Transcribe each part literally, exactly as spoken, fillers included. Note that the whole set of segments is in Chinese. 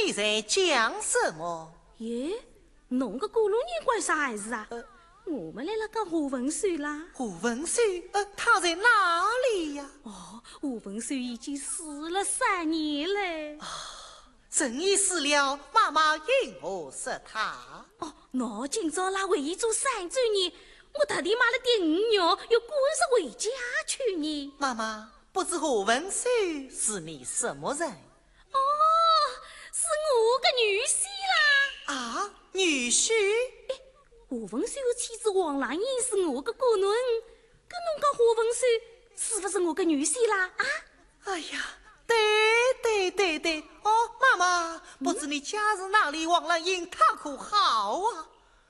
你在讲什么？ 耶，侬个过路人管啥事啊？ 呃我们来了讲胡文水啦。 胡文水，呃，他在哪里呀？ 哦，胡文水已经死了三年了。 正义死了，妈妈因何杀他？ 哦，我今朝拉回去做三周年，我特地买了点鱼肉，要赶着回家去呢。 妈妈，不知胡文水是你什么人？ 哦，是我个女婿啦。 啊，女婿？ 胡文水的妻子王兰英是我的姑娘，跟侬讲胡文水是不是我的女婿啦？啊？ 哎呀，对对对对，哦，妈妈，不知你家是哪里？王兰英她可好啊？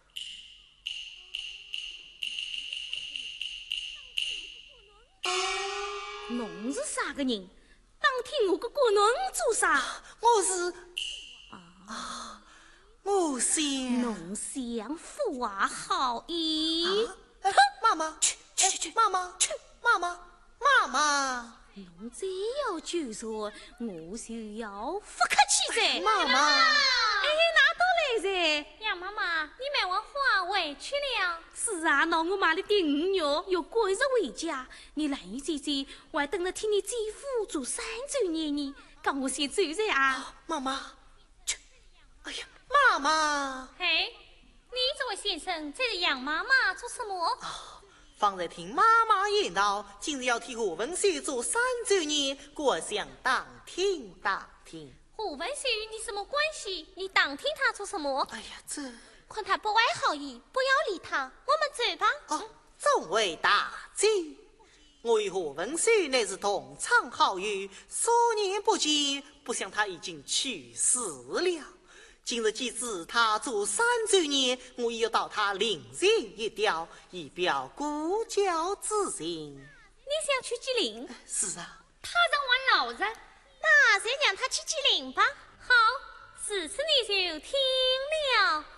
侬是啥个人？当听我的姑娘做啥？ 我是啊，我想侬想父娃好意？ 啊哎妈妈， 去去去去， 妈妈， 去！ 妈妈，妈妈， 侬再要纠缠，我就要不客气噻。 妈妈， 哎，哪到来噻？ 杨妈妈，你买完花回去了？ 是啊，那我买了点鱼肉，要赶着回家。你来意姐姐，我还等着听你姐夫做三周年呢。讲我先走噻啊！ 妈妈，去！哎呀，妈妈， 嘿，你这位先生在这杨妈妈做什么？ 方才听妈妈言道，今日要替胡文水做三周年，我想当听当听。 胡文水与你什么关系？你当听他做什么？ 哎呀，这看他不怀好意，不要理他。我们走吧。 哦，众位大姐，我与胡文水乃是同窗好友，数年不见，不想他已经去世了。今日既知他做三周年，我也要到他灵前一吊，以表故交之情。 你想去吉林？ 是啊， 他让我老人，那就让他去吉林吧。好，此次你就听了。